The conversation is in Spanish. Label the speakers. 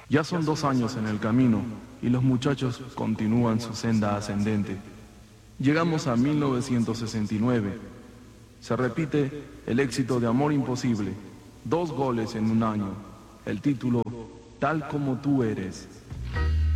Speaker 1: Ya son 2 años en el camino y los muchachos continúan su senda ascendente. Llegamos a 1969. Se repite el éxito de Amor Imposible. 2 goles en un año. El título, Tal como tú eres.